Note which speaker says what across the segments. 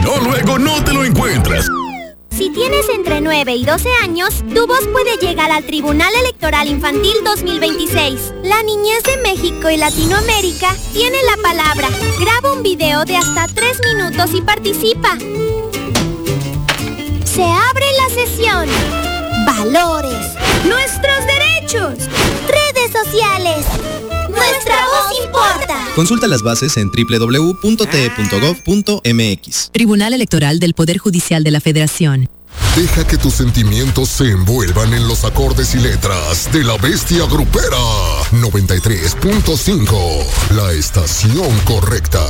Speaker 1: no, luego no te lo encuentras.
Speaker 2: Si tienes entre 9 y 12 años, tu voz puede llegar al Tribunal Electoral Infantil 2026. La niñez de México y Latinoamérica tiene la palabra. Graba un video de hasta 3 minutos y participa. Se abre la sesión. Valores. Nuestros derechos. Redes sociales. Nuestra voz importa.
Speaker 3: Consulta las bases en www.te.gov.mx.
Speaker 4: Tribunal Electoral del Poder Judicial de la Federación.
Speaker 5: Deja que tus sentimientos se envuelvan en los acordes y letras de la bestia grupera. 93.5, la estación correcta.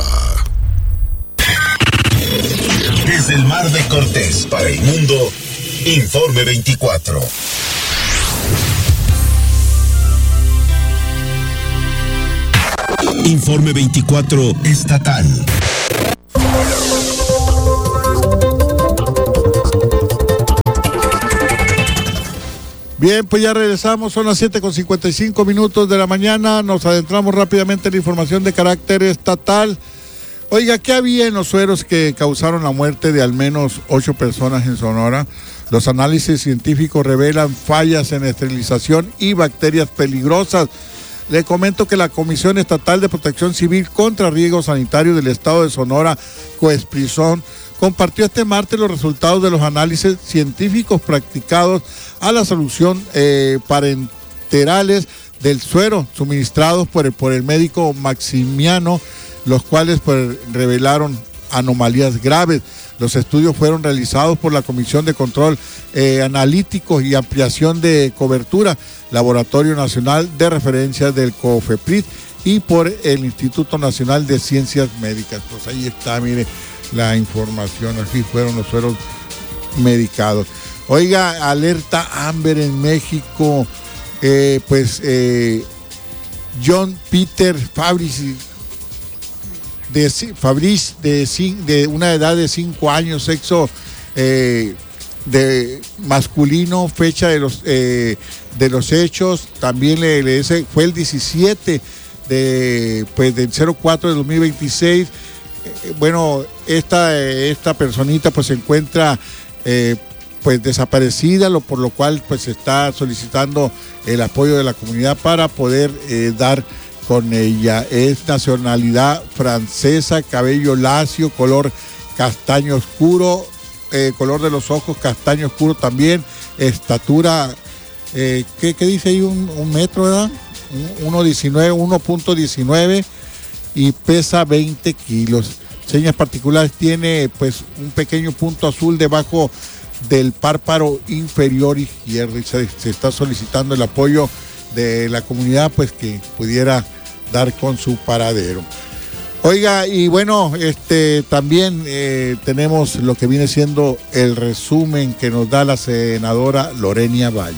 Speaker 6: Desde el Mar de Cortés para el mundo, Informe 24. Informe 24 estatal.
Speaker 7: Bien, pues ya regresamos, son las 7:55 de la mañana, nos adentramos rápidamente en la información de carácter estatal. Oiga, ¿qué había en los sueros que causaron la muerte de al menos 8 personas en Sonora? Los análisis científicos revelan fallas en esterilización y bacterias peligrosas. Le comento que la Comisión Estatal de Protección Civil contra Riesgo Sanitario del Estado de Sonora, COESPRISON, compartió este martes los resultados de los análisis científicos practicados a la solución parenterales del suero suministrados por el médico Maximiano, los cuales revelaron anomalías graves. Los estudios fueron realizados por la Comisión de Control Analítico y Ampliación de Cobertura, Laboratorio Nacional de Referencia del COFEPRIS y por el Instituto Nacional de Ciencias Médicas. Pues ahí está, mire la información, así fueron los sueros medicados. Oiga, alerta Amber en México, John Peter Fabrice, de una edad de 5 años, sexo de masculino, fecha de los hechos, también fue el 17 del 04 de 2026. Bueno, esta personita pues se encuentra desaparecida, por lo cual pues se está solicitando el apoyo de la comunidad para poder dar con ella. Es nacionalidad francesa, cabello lacio, color castaño oscuro, color de los ojos castaño oscuro también, estatura, ¿qué dice ahí? Un metro, ¿verdad? 1.19 y pesa 20 kilos. Señas particulares, tiene pues un pequeño punto azul debajo del párpado inferior izquierdo y se está solicitando el apoyo de la comunidad pues que pudiera dar con su paradero. Oiga, y bueno, también tenemos lo que viene siendo el resumen que nos da la senadora Lorena Valle.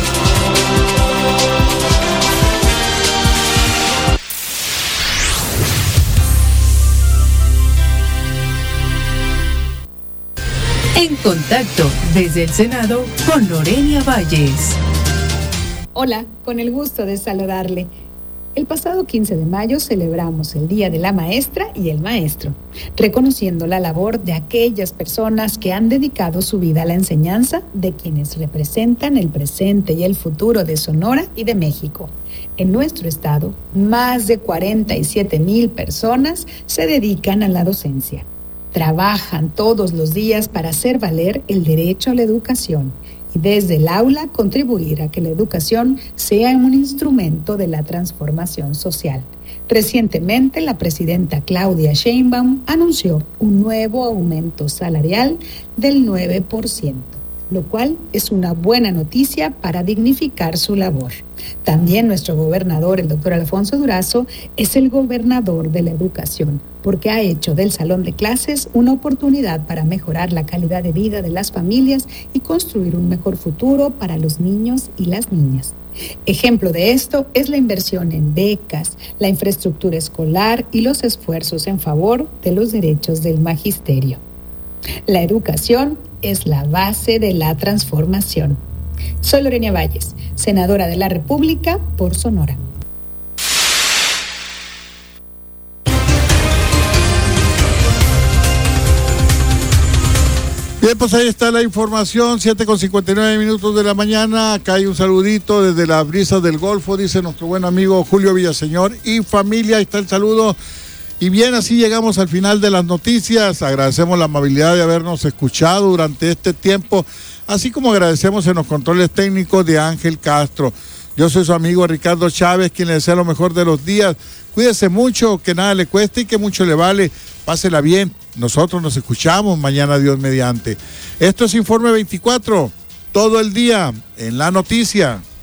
Speaker 4: En contacto desde el Senado con Lorena Valles.
Speaker 8: Hola, con el gusto de saludarle. El pasado 15 de mayo celebramos el Día de la Maestra y el Maestro, reconociendo la labor de aquellas personas que han dedicado su vida a la enseñanza de quienes representan el presente y el futuro de Sonora y de México. En nuestro estado, más de 47,000 personas se dedican a la docencia. Trabajan todos los días para hacer valer el derecho a la educación y desde el aula contribuir a que la educación sea un instrumento de la transformación social. Recientemente, la presidenta Claudia Sheinbaum anunció un nuevo aumento salarial del 9%, lo cual es una buena noticia para dignificar su labor. También nuestro gobernador, el doctor Alfonso Durazo, es el gobernador de la educación, porque ha hecho del salón de clases una oportunidad para mejorar la calidad de vida de las familias y construir un mejor futuro para los niños y las niñas. Ejemplo de esto es la inversión en becas, la infraestructura escolar y los esfuerzos en favor de los derechos del magisterio. La educación es la base de la transformación. Soy Lorena Valles, senadora de la República por Sonora.
Speaker 7: Bien, pues ahí está la información, 7:59 de la mañana. Acá hay un saludito desde las brisas del Golfo, dice nuestro buen amigo Julio Villaseñor y familia. Ahí está el saludo. Y bien, así llegamos al final de las noticias. Agradecemos la amabilidad de habernos escuchado durante este tiempo, así como agradecemos en los controles técnicos de Ángel Castro. Yo soy su amigo Ricardo Chávez, quien le desea lo mejor de los días. Cuídese mucho, que nada le cueste y que mucho le vale. Pásela bien. Nosotros nos escuchamos mañana, Dios mediante. Esto es Informe 24, todo el día en la noticia.